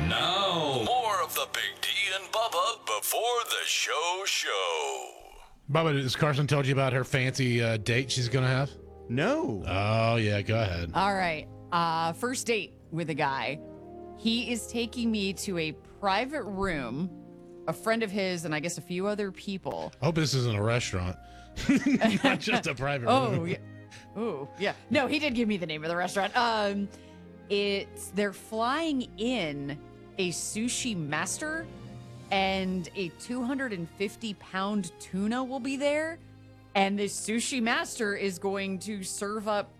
Now, more of the Big D and Bubba before the show. Bubba, has Carson told you about her fancy date she's going to have? No. Oh, yeah, go ahead. All right. First date with a guy. He is taking me to a private room, a friend of his, and I guess a few other people. I hope this isn't a restaurant. Not just a private room. Oh, yeah. Oh, yeah. No, he did give me the name of the restaurant. They're flying in a sushi master, and a 250-pound tuna will be there. And this sushi master is going to serve up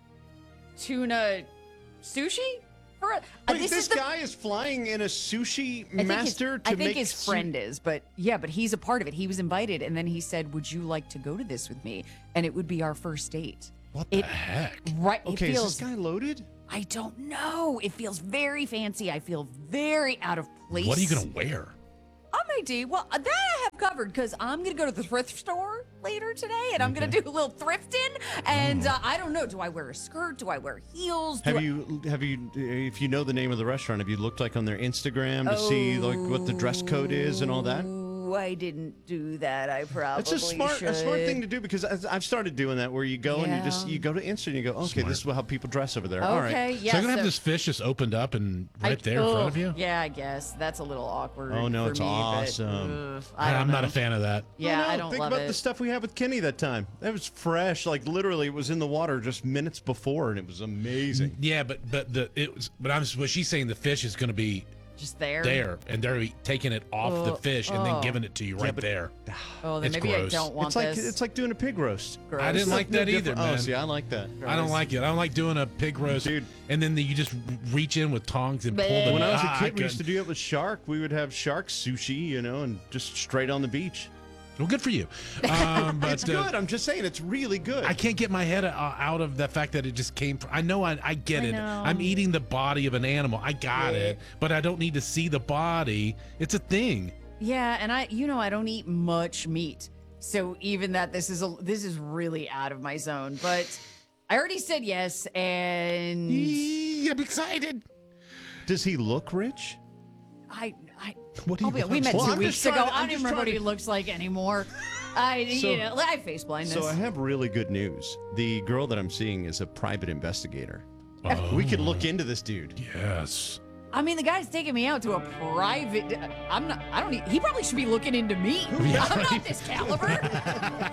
tuna sushi? Wait, this guy is flying in a sushi master I think his friend is, but he's a part of it. He was invited, and then he said, "Would you like to go to this with me?" And it would be our first date. What the heck? Right. Okay, is this guy loaded? I don't know. It feels very fancy. I feel very out of place. What are you going to wear? I may do. Well, that I have covered because I'm going to go to the thrift store later today, and I'm going to do a little thrifting. And I don't know. Do I wear a skirt? Do I wear heels? Have you, if you know the name of the restaurant, have you looked like on their Instagram to see like what the dress code is and all that? I didn't do that. I probably It's a smart thing to do because I've started doing that where you go and you go to Insta and you go, okay, this is how people dress over there. Okay, all right. yeah. So you're going to have this fish just opened up and right there in front of you? Yeah, I guess. That's a little awkward. Oh, no, for it's me, awesome. But, I don't I'm know. not a fan of that. Yeah, Oh, I don't think love about it. the stuff we had with Kenny that time. That was fresh. Like literally, it was in the water just minutes before, and it was amazing. Yeah, but what she's saying, the fish is going to be Just there. and they're taking it off the fish and then giving it to you right there. Oh, then It's maybe gross. I don't want It's like this. it's like doing a pig roast. Gross. I didn't like that No either, different. man. Oh, see, I like that. I don't like it. I don't like doing a pig roast, Dude. and then you just reach in with tongs and pull them. When I was a kid, we couldn't. used to do it with shark. We would have shark sushi, and just straight on the beach. Well, good for you. But, It's good. I'm just saying, it's really good. I can't get my head out of the fact that it just came from. I know I get it. know. I'm eating the body of an animal. I got it. But I don't need to see the body. It's a thing. Yeah, and I don't eat much meat, so even that this is really out of my zone. But I already said yes, and I'm excited. Does he look rich? What do you we met Well, 2 I'm weeks just ago. trying to- I I'm don't just remember what trying he to- looks like anymore. I have face blindness. So I have really good news. The girl that I'm seeing is a private investigator. We could look into this dude. Yes. I mean, the guy's taking me out to a private. He probably should be looking into me. I'm not this caliber.